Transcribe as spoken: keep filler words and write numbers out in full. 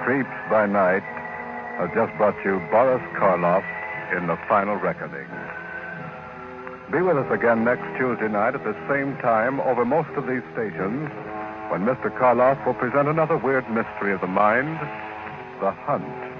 Creeps by Night has just brought you Boris Karloff in The Final Reckoning. Be with us again next Tuesday night at the same time over most of these stations when Mister Karloff will present another weird mystery of the mind, The Hunt.